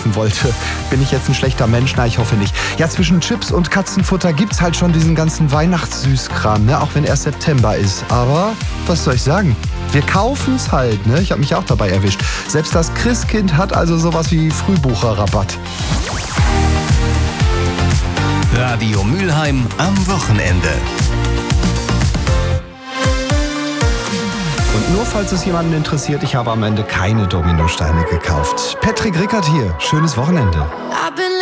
kaufen wollte. Bin ich jetzt ein schlechter Mensch? Na, ich hoffe nicht. Ja, zwischen Chips und Katzenfutter gibt's halt schon diesen ganzen Weihnachtssüßkram, ne? Auch wenn erst September ist. Aber, was soll ich sagen? Wir kaufen's halt, ne? Ich habe mich auch dabei erwischt. Selbst das Christkind hat also sowas wie Frühbucherrabatt. Radio Mülheim am Wochenende. Und nur falls es jemanden interessiert, ich habe am Ende keine Dominosteine gekauft. Patrick Rickert hier. Schönes Wochenende.